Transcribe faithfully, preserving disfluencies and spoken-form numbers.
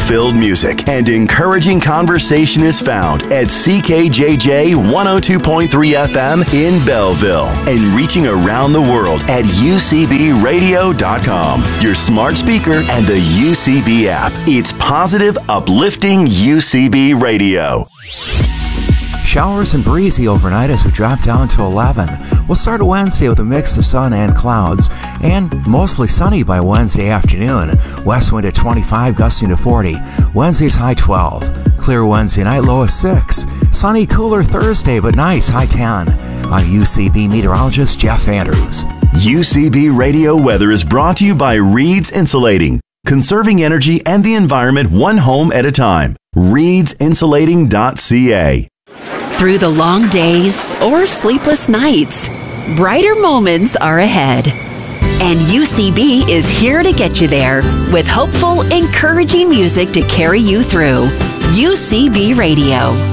hope-filled music and encouraging conversation is found at C K J J one oh two point three F M in Belleville and reaching around the world at U C B radio dot com, your smart speaker, and the U C B app. It's positive, uplifting U C B radio. Showers and breezy overnight as we drop down to eleven. We'll start Wednesday with a mix of sun and clouds, and mostly sunny by Wednesday afternoon. West wind at twenty-five, gusting to forty. Wednesday's high twelve. Clear Wednesday night, low of six. Sunny, cooler Thursday, but nice, high ten. I'm U C B meteorologist Jeff Andrews. U C B Radio Weather is brought to you by Reed's Insulating, conserving energy and the environment one home at a time. reeds insulating dot c a. Through the long days or sleepless nights, brighter moments are ahead. And U C B is here to get you there with hopeful, encouraging music to carry you through. U C B Radio.